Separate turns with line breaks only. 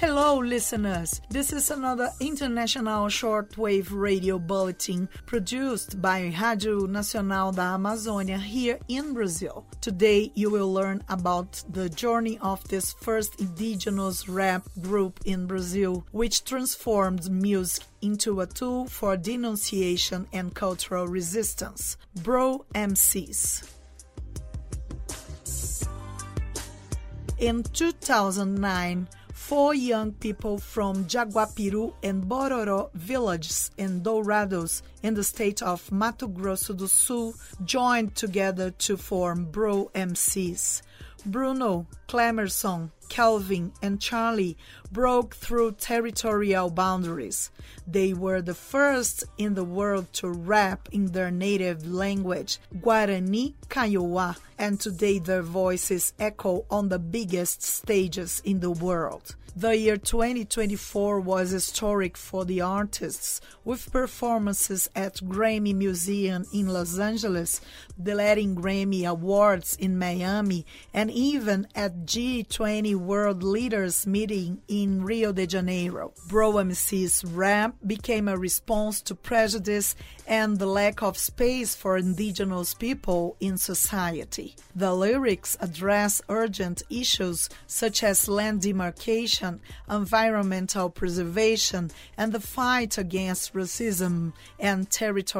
Hello, listeners. This is another international shortwave radio bulletin produced by Rádio Nacional da Amazônia here in Brazil. Today, you will learn about the journey of this first indigenous rap group in Brazil, which transformed music into a tool for denunciation and cultural resistance. Bro MCs. In 2009, 4 young people from Jaguapiru and Bororó villages in Dourados in the state of Mato Grosso do Sul joined together to form Bro MCs. Bruno, Clemerson, Kelvin, and Charlie broke through territorial boundaries. They were the first in the world to rap in their native language, Guarani Kaiowá, and today their voices echo on the biggest stages in the world. The year 2024 was historic for the artists, with performances at Grammy Museum in Los Angeles, the Latin Grammy Awards in Miami, and even at G20 World Leaders Meeting in Rio de Janeiro. Bro MC's rap became a response to prejudice and the lack of space for indigenous people in society. The lyrics address urgent issues such as land demarcation, environmental preservation, and the fight against racism and territorial